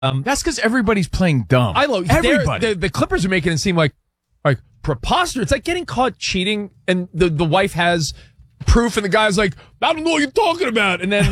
That's because everybody's playing dumb. I love everybody. The Clippers are making it seem like preposterous. It's like getting caught cheating, and the wife has proof, and the guy's like, I don't know what you're talking about, and then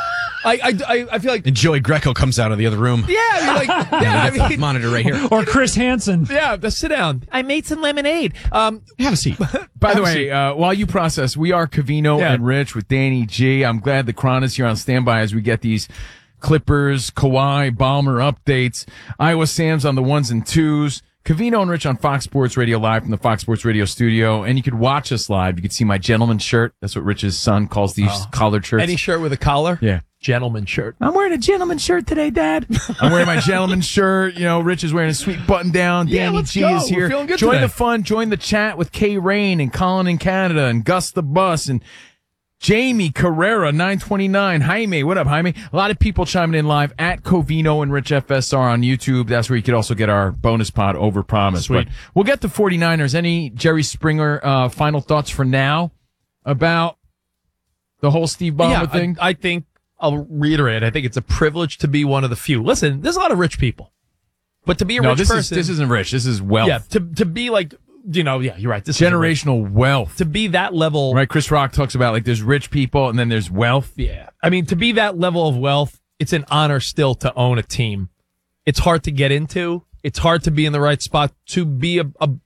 I feel like and Joey Greco comes out of the other room. yeah, you're like I mean, monitor right here. Or Chris Hansen. Yeah, sit down. I made some lemonade. Have a seat. By the way, while you process, we are Covino and Rich with Danny G. I'm glad the Cron is here on standby as we get these Clippers, Kawhi, Ballmer updates. Iowa Sam's on the ones and twos. Covino and Rich on Fox Sports Radio live from the Fox Sports Radio studio. And you could watch us live. You could see my gentleman shirt. That's what Rich's son calls these collared shirts. Any shirt with a collar? Yeah. Gentleman shirt. I'm wearing a gentleman shirt today, Dad. I'm wearing my gentleman shirt. You know, Rich is wearing a sweet button down. Yeah, Danny let's G go. is here. We're feeling good Join today. the fun. Join the chat with Kay Rain and Colin in Canada and Gus the Bus and Jamie Carrera, 929. Jaime, what up, Jaime? A lot of people chiming in live at Covino and Rich FSR on YouTube. That's where you could also get our bonus pod over promise. Sweet. But we'll get to 49ers. Any Jerry Springer final thoughts for now about the whole Steve Ballmer thing? I think I'll reiterate. I think it's a privilege to be one of the few. Listen, there's a lot of rich people, but to be a rich person, this isn't rich. This is wealth. Yeah, to be like, you're right. This Generational wealth. To be that level. Right, Chris Rock talks about like there's rich people and then there's wealth. Yeah. I mean, to be that level of wealth, it's an honor still to own a team. It's hard to get into. It's hard to be in the right spot to be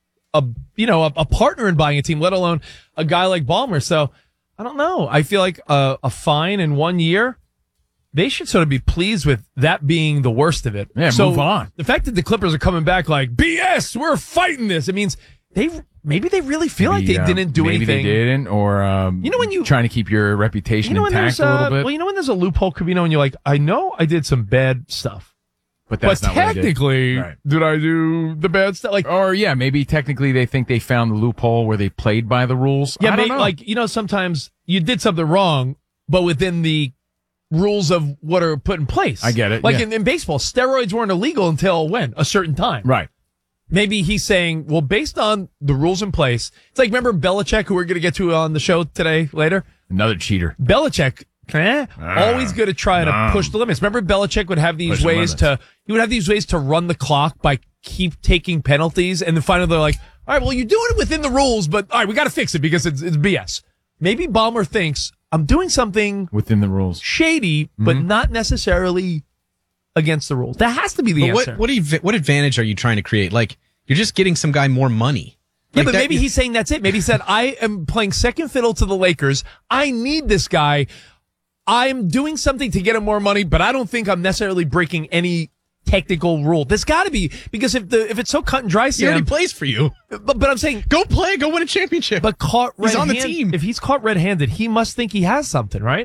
a partner in buying a team, let alone a guy like Ballmer. So I don't know. I feel like a fine in 1 year, they should sort of be pleased with that being the worst of it. Yeah, so move on. The fact that the Clippers are coming back like, BS, we're fighting this. It means maybe they really feel like they didn't do anything. Maybe they didn't, or when you trying to keep your reputation intact a little bit. Well, when there's a loophole, Covino, and you're like, I know I did some bad stuff, but that's not technically, what I did I do the bad stuff? Like, or maybe technically they think they found the loophole where they played by the rules. Yeah, I don't know. like sometimes you did something wrong, but within the rules of what are put in place. I get it. Like in baseball, steroids weren't illegal until when? A certain time. Right. Maybe he's saying, well, based on the rules in place, it's like, remember Belichick, who we're going to get to on the show today, later? Another cheater. Belichick, always going to try to push the limits. Remember Belichick would have these ways to run the clock by keep taking penalties, and then finally they're like, all right, well, you're doing it within the rules, but all right, we got to fix it because it's BS. Maybe Ballmer thinks, I'm doing something within the rules, shady, but not necessarily against the rules. That has to be the answer. What advantage are you trying to create? Like, you're just getting some guy more money. Yeah, but maybe he's saying that's it. Maybe he said, I am playing second fiddle to the Lakers. I need this guy. I'm doing something to get him more money, but I don't think I'm necessarily breaking any technical rule. There's got to be, because if it's so cut and dry, Sam, he already plays for you. But I'm saying, go play, go win a championship. But caught red-handed, he's on the team. If he's caught red-handed, he must think he has something, right?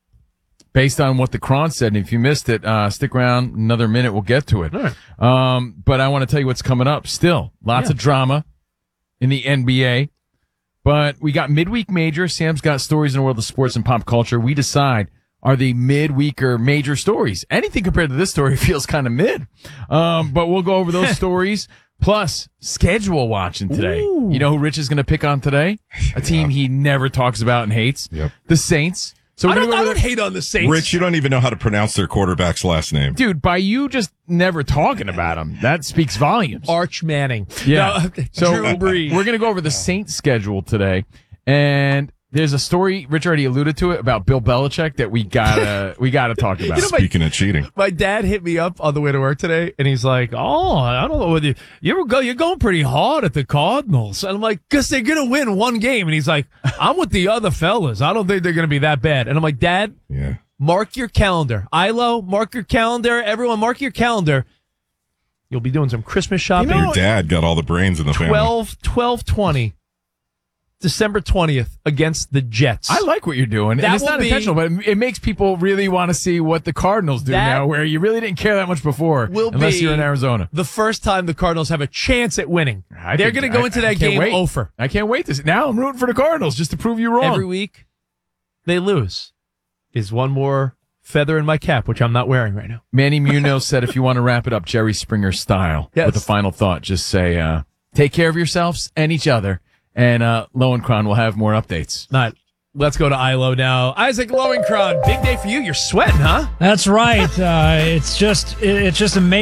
Based on what the Cron said, and if you missed it, stick around another minute. We'll get to it. All right. But I want to tell you what's coming up. Still, lots of drama in the NBA. But we got midweek major. Sam's got stories in the world of sports and pop culture. We decide, are the midweeker major stories. Anything compared to this story feels kind of mid. But we'll go over those stories. Plus, schedule watching today. Ooh. You know who Rich is going to pick on today? A team he never talks about and hates. Yep. The Saints. So I don't hate on the Saints. Rich, you don't even know how to pronounce their quarterback's last name. Dude, by you just never talking about him, that speaks volumes. Arch Manning. Yeah. No, So Drew Brees. we're going to go over the Saints schedule today. And there's a story, Rich already alluded to it, about Bill Belichick that we gotta talk about. Speaking of cheating. My dad hit me up on the way to work today, and he's like, "Oh, I don't know whether you're going pretty hard at the Cardinals." And I'm like, "'Cause they're gonna win one game." And he's like, "I'm with the other fellas. I don't think they're gonna be that bad." And I'm like, "Dad, mark your calendar. Ilo, mark your calendar. Everyone, mark your calendar. You'll be doing some Christmas shopping." Your dad got all the brains in the family. 12/20. December 20th against the Jets. I like what you're doing. And it's not intentional, but it makes people really want to see what the Cardinals do now, where you really didn't care that much before, unless you're in Arizona. The first time the Cardinals have a chance at winning. They're going to go into that game over. I can't wait. Now I'm rooting for the Cardinals just to prove you wrong. Every week they lose is one more feather in my cap, which I'm not wearing right now. Manny Munoz said if you want to wrap it up Jerry Springer style with a final thought, just say, take care of yourselves and each other. And Lowenkron will have more updates. Let's go to ILO now. Isaac Lowenkron, big day for you. You're sweating, huh? That's right. It's just amazing.